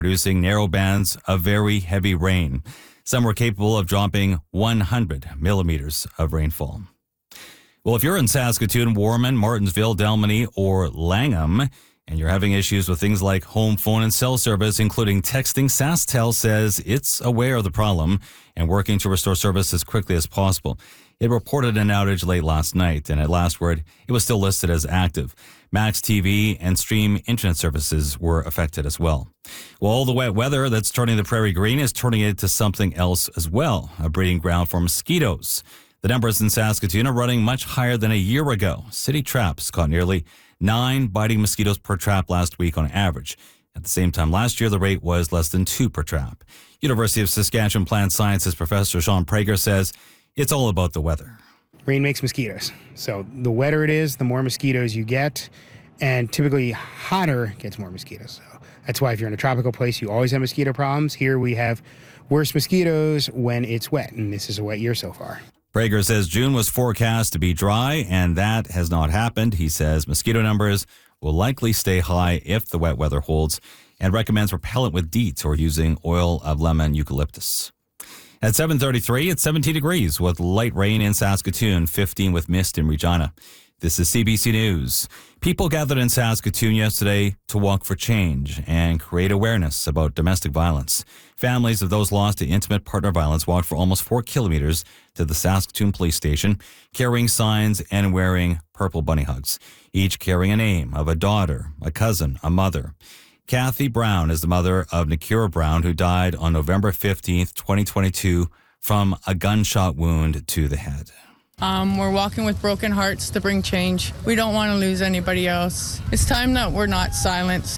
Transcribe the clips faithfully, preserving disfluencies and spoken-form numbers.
producing narrow bands of very heavy rain. Some were capable of dropping one hundred millimeters of rainfall. Well, if you're in Saskatoon, Warman, Martinsville, Dalmany, or Langham, and you're having issues with things like home phone and cell service, including texting, SaskTel says it's aware of the problem and working to restore service as quickly as possible. It reported an outage late last night, and at last word, it was still listed as active. Max T V and Stream internet services were affected as well. Well, all the wet weather that's turning the prairie green is turning it to something else as well, a breeding ground for mosquitoes. The numbers in Saskatoon are running much higher than a year ago. City traps caught nearly nine biting mosquitoes per trap last week on average. At the same time last year, the rate was less than two per trap. University of Saskatchewan Plant Sciences professor Sean Prager says it's all about the weather. Rain makes mosquitoes. So the wetter it is, the more mosquitoes you get. And typically hotter gets more mosquitoes. So that's why if you're in a tropical place, you always have mosquito problems. Here we have worse mosquitoes when it's wet, and this is a wet year so far. Prager says June was forecast to be dry, and that has not happened. He says mosquito numbers will likely stay high if the wet weather holds, and recommends repellent with DEET or using oil of lemon eucalyptus. At seven thirty-three, it's seventeen degrees with light rain in Saskatoon, fifteen with mist in Regina. This is C B C News. People gathered in Saskatoon yesterday to walk for change and create awareness about domestic violence. Families of those lost to intimate partner violence walked for almost four kilometers to the Saskatoon police station, carrying signs and wearing purple bunny hugs, each carrying a name of a daughter, a cousin, a mother. Kathy Brown is the mother of Nakira Brown, who died on November fifteenth, twenty twenty-two, from a gunshot wound to the head. Um, we're walking with broken hearts to bring change. We don't want to lose anybody else. It's time that we're not silenced.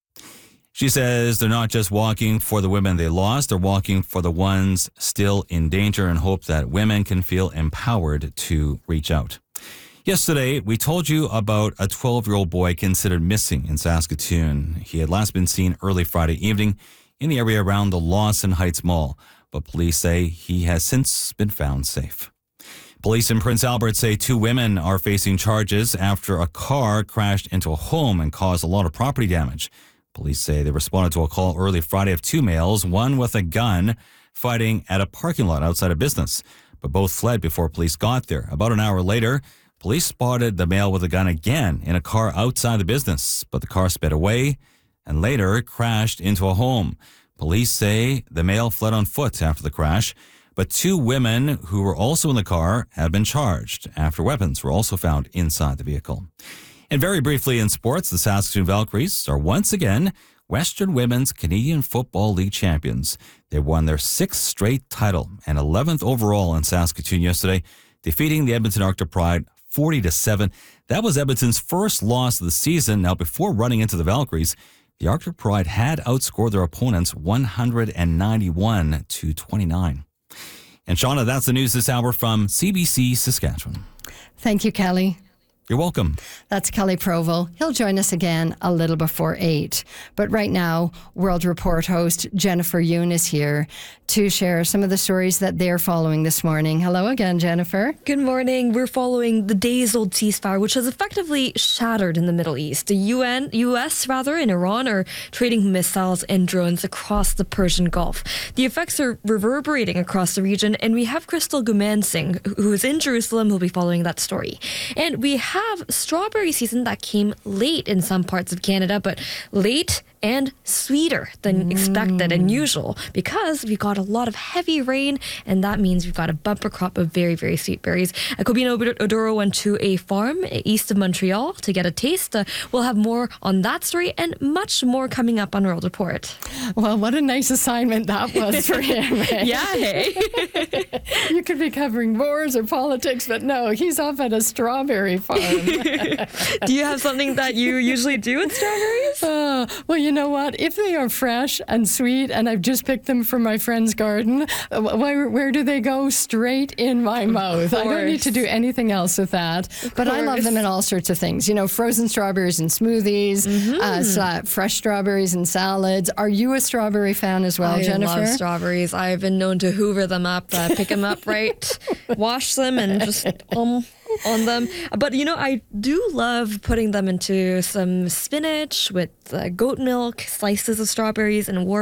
She says they're not just walking for the women they lost, they're walking for the ones still in danger and hope that women can feel empowered to reach out. Yesterday, we told you about a twelve-year-old boy considered missing in Saskatoon. He had last been seen early Friday evening in the area around the Lawson Heights Mall, but police say he has since been found safe. Police in Prince Albert say two women are facing charges after a car crashed into a home and caused a lot of property damage. Police say they responded to a call early Friday of two males, one with a gun, fighting at a parking lot outside a business, but both fled before police got there. About an hour later, police spotted the male with a gun again in a car outside the business, but the car sped away and later crashed into a home. Police say the male fled on foot after the crash, but two women who were also in the car have been charged after weapons were also found inside the vehicle. And very briefly in sports, the Saskatoon Valkyries are once again Western Women's Canadian Football League champions. They won their sixth straight title and eleventh overall in Saskatoon yesterday, defeating the Edmonton Arctic Pride forty to seven. That was Edmonton's first loss of the season. Now, before running into the Valkyries, the Arctic Pride had outscored their opponents one hundred ninety-one to twenty-nine. And Shauna, that's the news this hour from C B C Saskatchewan. Thank you, Kelly. You're welcome. That's Kelly Provo. He'll join us again a little before eight. But right now, World Report host Jennifer Yoon is here to share some of the stories that they're following this morning. Hello again, Jennifer. Good morning. We're following the days-old ceasefire, which has effectively shattered in the Middle East. The U N, U S rather, and Iran are trading missiles and drones across the Persian Gulf. The effects are reverberating across the region, and we have Crystal Gumansingh, who is in Jerusalem, who'll be following that story. And we have strawberry season that came late in some parts of Canada, but late and sweeter than mm. expected and usual, because we got a lot of heavy rain, and that means we've got a bumper crop of very, very sweet berries. Kobina Odoro went to a farm east of Montreal to get a taste. Uh, we'll have more on that story and much more coming up on World Report. Well, what a nice assignment that was for him. Eh? Yeah, hey. You could be covering wars or politics, but no, he's off at a strawberry farm. Do you have something that you usually do with strawberries? Uh, well, you know what? If they are fresh and sweet and I've just picked them from my friend's garden, where, where do they go? Straight in my mouth. I don't need to do anything else with that. Of but course. I love them in all sorts of things. You know, frozen strawberries in smoothies, mm-hmm. uh, so fresh strawberries in salads. Are you a strawberry fan as well, I Jennifer? I love strawberries. I've been known to hoover them up, uh, pick them up right, wash them, and just um on them. But, you know, I do love putting them into some spinach with uh, goat milk, slices of strawberries, and warm